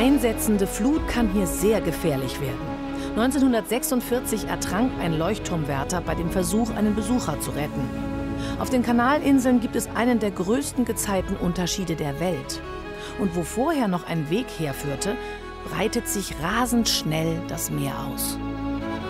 einsetzende Flut kann hier sehr gefährlich werden. 1946 ertrank ein Leuchtturmwärter bei dem Versuch, einen Besucher zu retten. Auf den Kanalinseln gibt es einen der größten Gezeitenunterschiede der Welt. Und wo vorher noch ein Weg herführte, breitet sich rasend schnell das Meer aus.